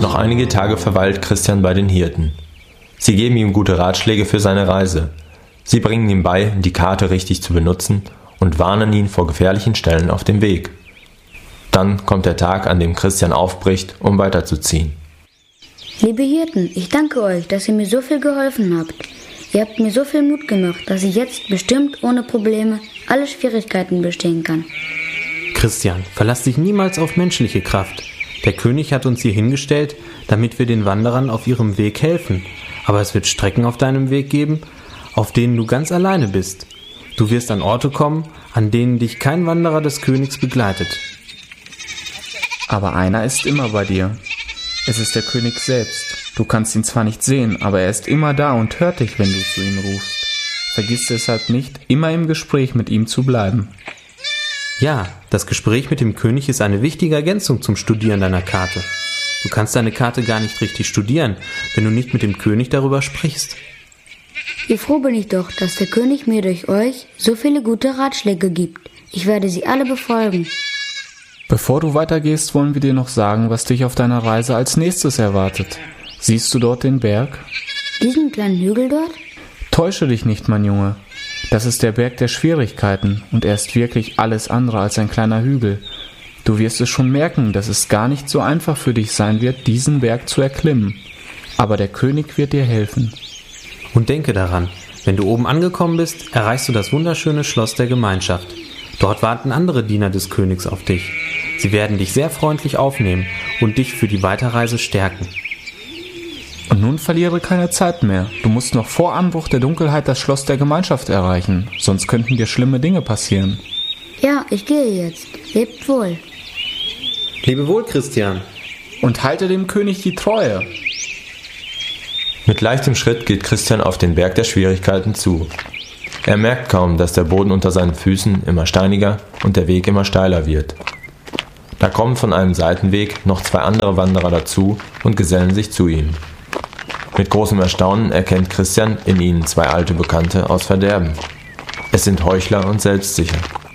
Noch einige Tage verweilt Christian bei den Hirten. Sie geben ihm gute Ratschläge für seine Reise. Sie bringen ihm bei, die Karte richtig zu benutzen und warnen ihn vor gefährlichen Stellen auf dem Weg. Dann kommt der Tag, an dem Christian aufbricht, um weiterzuziehen. Liebe Hirten, ich danke euch, dass ihr mir so viel geholfen habt. Ihr habt mir so viel Mut gemacht, dass ich jetzt bestimmt ohne Probleme alle Schwierigkeiten bestehen kann. Christian, verlass dich niemals auf menschliche Kraft. Der König hat uns hier hingestellt, damit wir den Wanderern auf ihrem Weg helfen. Aber es wird Strecken auf deinem Weg geben, auf denen du ganz alleine bist. Du wirst an Orte kommen, an denen dich kein Wanderer des Königs begleitet. Aber einer ist immer bei dir. Es ist der König selbst. Du kannst ihn zwar nicht sehen, aber er ist immer da und hört dich, wenn du zu ihm rufst. Vergiss deshalb nicht, immer im Gespräch mit ihm zu bleiben. Ja, das Gespräch mit dem König ist eine wichtige Ergänzung zum Studieren deiner Karte. Du kannst deine Karte gar nicht richtig studieren, wenn du nicht mit dem König darüber sprichst. Wie froh bin ich doch, dass der König mir durch euch so viele gute Ratschläge gibt. Ich werde sie alle befolgen. Bevor du weitergehst, wollen wir dir noch sagen, was dich auf deiner Reise als nächstes erwartet. Siehst du dort den Berg? Diesen kleinen Hügel dort? Täusche dich nicht, mein Junge. Das ist der Berg der Schwierigkeiten und er ist wirklich alles andere als ein kleiner Hügel. Du wirst es schon merken, dass es gar nicht so einfach für dich sein wird, diesen Berg zu erklimmen. Aber der König wird dir helfen. Und denke daran, wenn du oben angekommen bist, erreichst du das wunderschöne Schloss der Gemeinschaft. Dort warten andere Diener des Königs auf dich. Sie werden dich sehr freundlich aufnehmen und dich für die Weiterreise stärken. Und nun verliere keine Zeit mehr. Du musst noch vor Anbruch der Dunkelheit das Schloss der Gemeinschaft erreichen, sonst könnten dir schlimme Dinge passieren. Ja, ich gehe jetzt. Lebt wohl. Lebe wohl, Christian. Und halte dem König die Treue. Mit leichtem Schritt geht Christian auf den Berg der Schwierigkeiten zu. Er merkt kaum, dass der Boden unter seinen Füßen immer steiniger und der Weg immer steiler wird. Da kommen von einem Seitenweg noch 2 andere Wanderer dazu und gesellen sich zu ihm. Mit großem Erstaunen erkennt Christian in ihnen 2 alte Bekannte aus Verderben. Es sind Heuchler und Selbstsicher.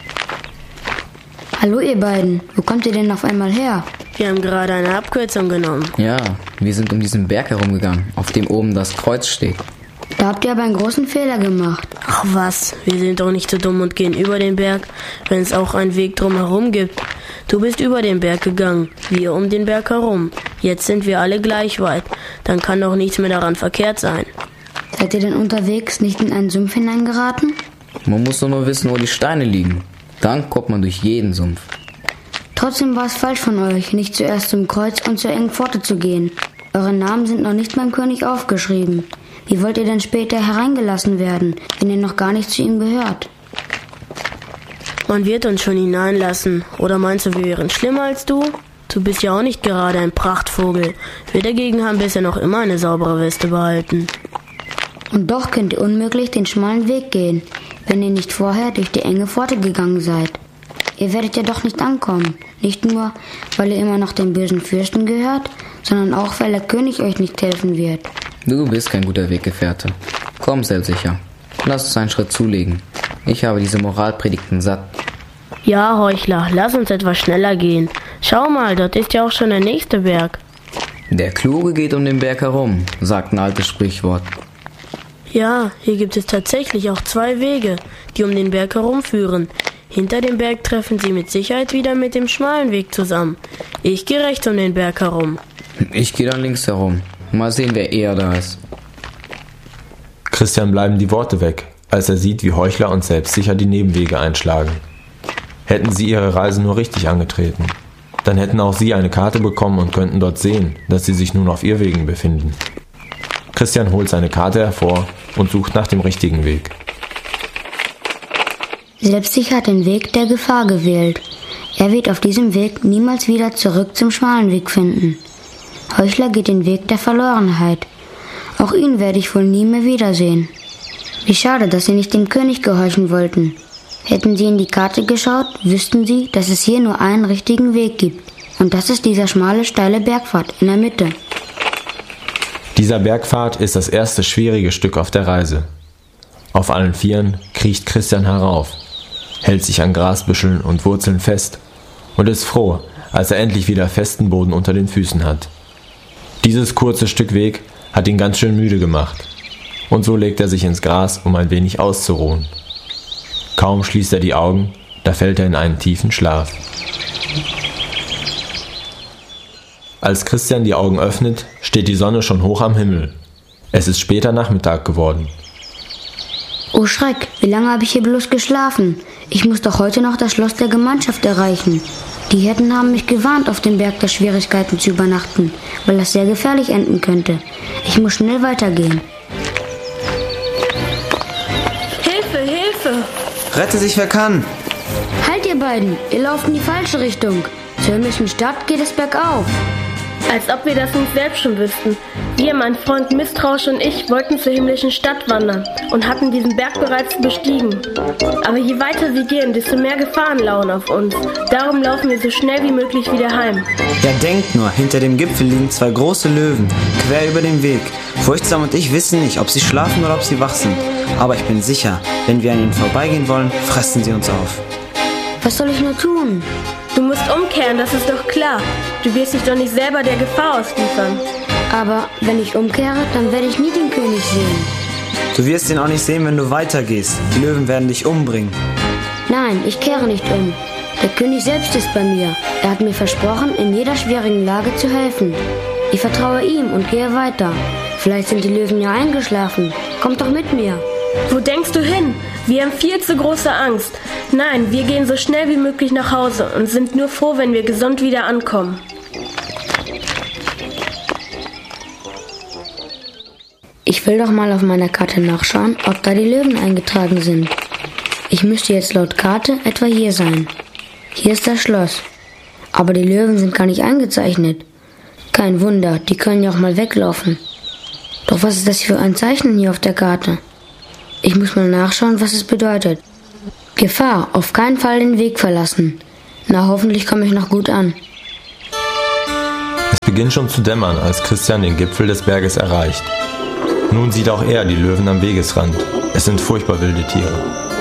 Hallo ihr beiden, wo kommt ihr denn auf einmal her? Wir haben gerade eine Abkürzung genommen. Ja, wir sind um diesen Berg herumgegangen, auf dem oben das Kreuz steht. Da habt ihr aber einen großen Fehler gemacht. Ach was, wir sind doch nicht so dumm und gehen über den Berg, wenn es auch einen Weg drumherum gibt. Du bist über den Berg gegangen, wir um den Berg herum. Jetzt sind wir alle gleich weit, dann kann doch nichts mehr daran verkehrt sein. Seid ihr denn unterwegs nicht in einen Sumpf hineingeraten? Man muss doch nur wissen, wo die Steine liegen. Dann kommt man durch jeden Sumpf. Trotzdem war es falsch von euch, nicht zuerst zum Kreuz und zur engen Pforte zu gehen. Eure Namen sind noch nicht beim König aufgeschrieben. Wie wollt ihr denn später hereingelassen werden, wenn ihr noch gar nicht zu ihm gehört? Man wird uns schon hineinlassen. Oder meinst du, wir wären schlimmer als du? Du bist ja auch nicht gerade ein Prachtvogel. Wir dagegen haben bisher noch immer eine saubere Weste behalten. Und doch könnt ihr unmöglich den schmalen Weg gehen, wenn ihr nicht vorher durch die enge Pforte gegangen seid. Ihr werdet ja doch nicht ankommen. Nicht nur, weil ihr immer noch dem bösen Fürsten gehört, sondern auch, weil der König euch nicht helfen wird. Du bist kein guter Weggefährte. Komm, selbstsicher. Lass uns einen Schritt zulegen. Ich habe diese Moralpredigten satt. Ja, Heuchler, lass uns etwas schneller gehen. Schau mal, dort ist ja auch schon der nächste Berg. Der Kluge geht um den Berg herum, sagt ein altes Sprichwort. Ja, hier gibt es tatsächlich auch 2 Wege, die um den Berg herumführen. Hinter dem Berg treffen sie mit Sicherheit wieder mit dem schmalen Weg zusammen. Ich gehe rechts um den Berg herum. Ich gehe dann links herum. Mal sehen, wer eher da ist. Christian bleiben die Worte weg, als er sieht, wie Heuchler und Selbstsicher die Nebenwege einschlagen. Hätten sie ihre Reise nur richtig angetreten, dann hätten auch sie eine Karte bekommen und könnten dort sehen, dass sie sich nun auf Irrwegen befinden. Christian holt seine Karte hervor und sucht nach dem richtigen Weg. Selbstsicher hat den Weg der Gefahr gewählt. Er wird auf diesem Weg niemals wieder zurück zum schmalen Weg finden. Heuchler geht den Weg der Verlorenheit. Auch ihn werde ich wohl nie mehr wiedersehen. Wie schade, dass sie nicht dem König gehorchen wollten. Hätten sie in die Karte geschaut, wüssten sie, dass es hier nur einen richtigen Weg gibt. Und das ist dieser schmale, steile Bergpfad in der Mitte. Dieser Bergpfad ist das erste schwierige Stück auf der Reise. Auf allen Vieren kriecht Christian herauf, hält sich an Grasbüscheln und Wurzeln fest und ist froh, als er endlich wieder festen Boden unter den Füßen hat. Dieses kurze Stück Weg hat ihn ganz schön müde gemacht. Und so legt er sich ins Gras, um ein wenig auszuruhen. Kaum schließt er die Augen, da fällt er in einen tiefen Schlaf. Als Christian die Augen öffnet, steht die Sonne schon hoch am Himmel. Es ist später Nachmittag geworden. Oh Schreck, wie lange habe ich hier bloß geschlafen? Ich muss doch heute noch das Schloss der Gemeinschaft erreichen. Die Hirten haben mich gewarnt, auf dem Berg der Schwierigkeiten zu übernachten, weil das sehr gefährlich enden könnte. Ich muss schnell weitergehen. Hilfe, Hilfe! Rette sich, wer kann! Halt ihr beiden, ihr lauft in die falsche Richtung. Zur himmlischen Stadt geht es bergauf. Als ob wir das nicht selbst schon wüssten. Wir, mein Freund Misstrauisch und ich, wollten zur himmlischen Stadt wandern und hatten diesen Berg bereits bestiegen. Aber je weiter wir gehen, desto mehr Gefahren lauern auf uns. Darum laufen wir so schnell wie möglich wieder heim. Ja, denkt nur, hinter dem Gipfel liegen 2 große Löwen, quer über den Weg. Furchtsam und ich wissen nicht, ob sie schlafen oder ob sie wach sind. Aber ich bin sicher, wenn wir an ihnen vorbeigehen wollen, fressen sie uns auf. Was soll ich nur tun? Du musst umkehren, das ist doch klar. Du wirst dich doch nicht selber der Gefahr ausliefern. Aber wenn ich umkehre, dann werde ich nie den König sehen. Du wirst ihn auch nicht sehen, wenn du weitergehst. Die Löwen werden dich umbringen. Nein, ich kehre nicht um. Der König selbst ist bei mir. Er hat mir versprochen, in jeder schwierigen Lage zu helfen. Ich vertraue ihm und gehe weiter. Vielleicht sind die Löwen ja eingeschlafen. Kommt doch mit mir. Wo denkst du hin? Wir haben viel zu große Angst. Nein, wir gehen so schnell wie möglich nach Hause und sind nur froh, wenn wir gesund wieder ankommen. Ich will doch mal auf meiner Karte nachschauen, ob da die Löwen eingetragen sind. Ich müsste jetzt laut Karte etwa hier sein. Hier ist das Schloss. Aber die Löwen sind gar nicht eingezeichnet. Kein Wunder, die können ja auch mal weglaufen. Doch was ist das für ein Zeichen hier auf der Karte? Ich muss mal nachschauen, was es bedeutet. Gefahr, auf keinen Fall den Weg verlassen. Na, hoffentlich komme ich noch gut an. Es beginnt schon zu dämmern, als Christian den Gipfel des Berges erreicht. Nun sieht auch er die Löwen am Wegesrand. Es sind furchtbar wilde Tiere.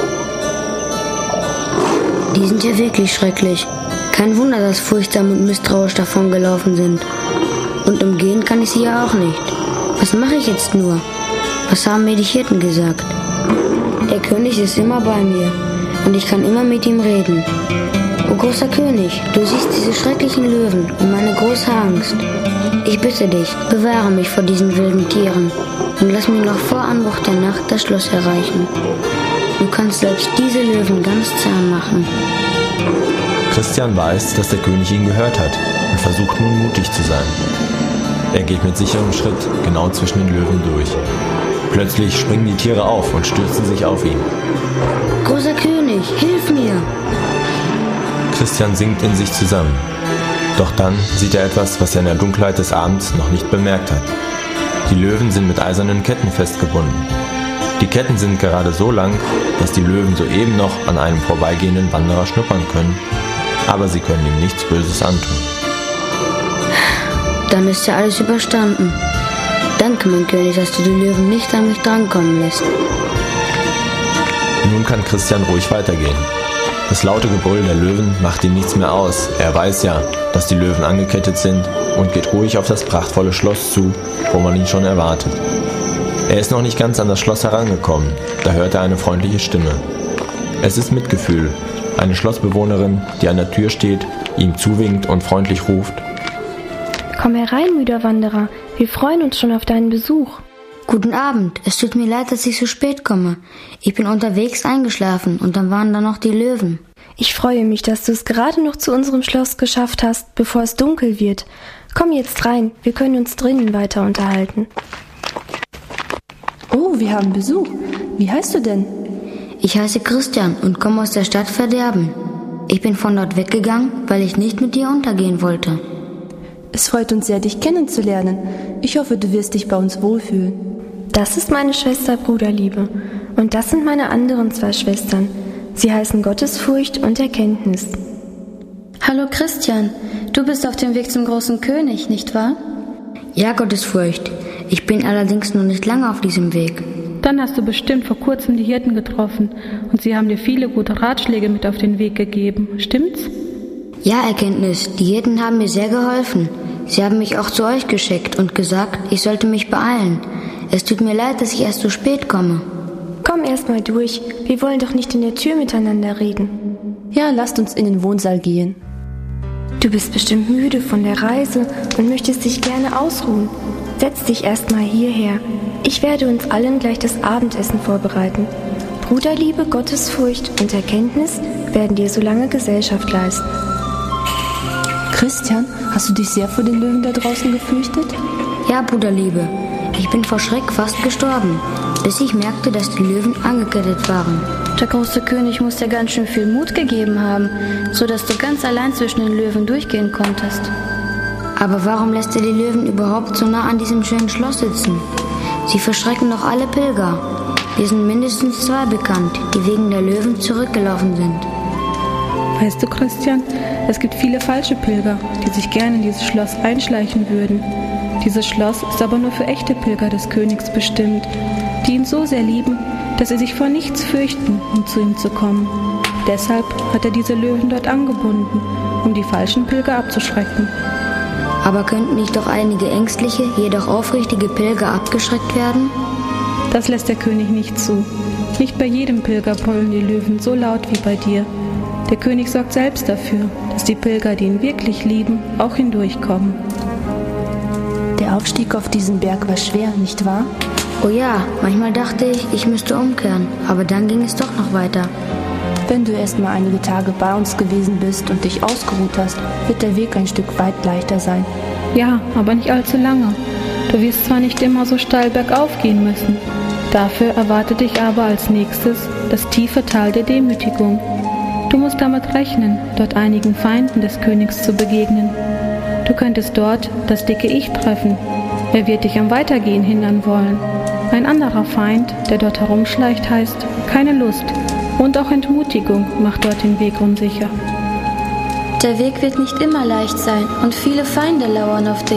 Die sind ja wirklich schrecklich. Kein Wunder, dass furchtsam und misstrauisch davongelaufen sind. Und umgehen kann ich sie ja auch nicht. Was mache ich jetzt nur? Was haben mir die Hirten gesagt? Der König ist immer bei mir und ich kann immer mit ihm reden. O großer König, du siehst diese schrecklichen Löwen und meine große Angst. Ich bitte dich, bewahre mich vor diesen wilden Tieren und lass mir noch vor Anbruch der Nacht das Schloss erreichen. Du kannst selbst diese Löwen ganz zahm machen. Christian weiß, dass der König ihn gehört hat und versucht nun mutig zu sein. Er geht mit sicherem Schritt genau zwischen den Löwen durch. Plötzlich springen die Tiere auf und stürzen sich auf ihn. Großer König, hilf mir! Christian sinkt in sich zusammen. Doch dann sieht er etwas, was er in der Dunkelheit des Abends noch nicht bemerkt hat. Die Löwen sind mit eisernen Ketten festgebunden. Die Ketten sind gerade so lang, dass die Löwen soeben noch an einem vorbeigehenden Wanderer schnuppern können, aber sie können ihm nichts Böses antun. Dann ist ja alles überstanden. Danke, mein König, dass du die Löwen nicht an mich drankommen lässt. Nun kann Christian ruhig weitergehen. Das laute Gebrüll der Löwen macht ihm nichts mehr aus. Er weiß ja, dass die Löwen angekettet sind und geht ruhig auf das prachtvolle Schloss zu, wo man ihn schon erwartet. Er ist noch nicht ganz an das Schloss herangekommen, da hört er eine freundliche Stimme. Es ist Mitgefühl, eine Schlossbewohnerin, die an der Tür steht, ihm zuwinkt und freundlich ruft: Komm herein, müder Wanderer, wir freuen uns schon auf deinen Besuch. Guten Abend, es tut mir leid, dass ich so spät komme. Ich bin unterwegs eingeschlafen und dann waren da noch die Löwen. Ich freue mich, dass du es gerade noch zu unserem Schloss geschafft hast, bevor es dunkel wird. Komm jetzt rein, wir können uns drinnen weiter unterhalten. Oh, wir haben Besuch. Wie heißt du denn? Ich heiße Christian und komme aus der Stadt Verderben. Ich bin von dort weggegangen, weil ich nicht mit dir untergehen wollte. Es freut uns sehr, dich kennenzulernen. Ich hoffe, du wirst dich bei uns wohlfühlen. Das ist meine Schwester Bruderliebe. Und das sind meine anderen 2 Schwestern. Sie heißen Gottesfurcht und Erkenntnis. Hallo Christian, du bist auf dem Weg zum großen König, nicht wahr? Ja, Gottesfurcht. Ich bin allerdings noch nicht lange auf diesem Weg. Dann hast du bestimmt vor kurzem die Hirten getroffen und sie haben dir viele gute Ratschläge mit auf den Weg gegeben, stimmt's? Ja, Erkenntnis, die Hirten haben mir sehr geholfen. Sie haben mich auch zu euch geschickt und gesagt, ich sollte mich beeilen. Es tut mir leid, dass ich erst so spät komme. Komm erst mal durch. Wir wollen doch nicht in der Tür miteinander reden. Ja, lasst uns in den Wohnsaal gehen. Du bist bestimmt müde von der Reise und möchtest dich gerne ausruhen. Setz dich erst mal hierher. Ich werde uns allen gleich das Abendessen vorbereiten. Bruderliebe, Gottesfurcht und Erkenntnis werden dir so lange Gesellschaft leisten. Christian, hast du dich sehr vor den Löwen da draußen gefürchtet? Ja, Bruderliebe, ich bin vor Schreck fast gestorben, bis ich merkte, dass die Löwen angekettet waren. Der große König muss dir ganz schön viel Mut gegeben haben, so dass du ganz allein zwischen den Löwen durchgehen konntest. Aber warum lässt er die Löwen überhaupt so nah an diesem schönen Schloss sitzen? Sie verschrecken doch alle Pilger. Hier sind mindestens 2 bekannt, die wegen der Löwen zurückgelaufen sind. Weißt du, Christian, es gibt viele falsche Pilger, die sich gerne in dieses Schloss einschleichen würden. Dieses Schloss ist aber nur für echte Pilger des Königs bestimmt, die ihn so sehr lieben, dass sie sich vor nichts fürchten, um zu ihm zu kommen. Deshalb hat er diese Löwen dort angebunden, um die falschen Pilger abzuschrecken. Aber könnten nicht doch einige ängstliche, jedoch aufrichtige Pilger abgeschreckt werden? Das lässt der König nicht zu. Nicht bei jedem Pilger brüllen die Löwen so laut wie bei dir. Der König sorgt selbst dafür, dass die Pilger, die ihn wirklich lieben, auch hindurchkommen. Der Aufstieg auf diesen Berg war schwer, nicht wahr? Oh ja, manchmal dachte ich, ich müsste umkehren, aber dann ging es doch noch weiter. Wenn du erst mal einige Tage bei uns gewesen bist und dich ausgeruht hast, wird der Weg ein Stück weit leichter sein. Ja, aber nicht allzu lange. Du wirst zwar nicht immer so steil bergauf gehen müssen, dafür erwartet dich aber als nächstes das tiefe Tal der Demütigung. Du musst damit rechnen, dort einigen Feinden des Königs zu begegnen. Du könntest dort das dicke Ich treffen. Er wird dich am Weitergehen hindern wollen. Ein anderer Feind, der dort herumschleicht, heißt keine Lust. Und auch Entmutigung macht dort den Weg unsicher. Der Weg wird nicht immer leicht sein und viele Feinde lauern auf dich.